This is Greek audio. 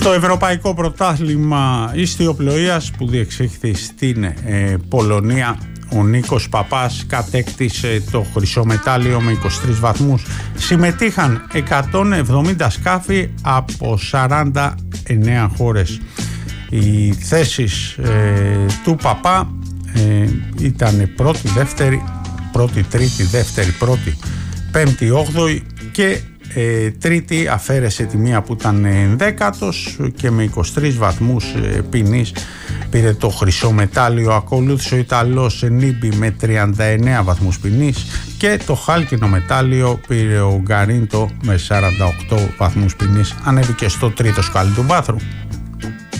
Στο Ευρωπαϊκό Πρωτάθλημα Ιστιοπλοείας που διεξήχθη στην Πολωνία, ο Νίκος Παπάς κατέκτησε το χρυσό μετάλλιο με 23 βαθμούς. Συμμετείχαν 170 σκάφη από 49 χώρες. Οι θέσεις του Παπά ήταν πρώτη, δεύτερη, πρώτη, τρίτη, δεύτερη, πρώτη, πέμπτη, όγδοη και τρίτη αφαίρεσε τη μία που ήταν δέκατος και με 23 βαθμούς ποινής πήρε το χρυσό μετάλλιο. Ακολούθησε ο Ιταλός Νίμπι με 39 βαθμούς ποινής και το χάλκινο μετάλλιο πήρε ο Γκαρίντο με 48 βαθμούς ποινής. Ανέβηκε στο τρίτο σκάλι του βάθρου.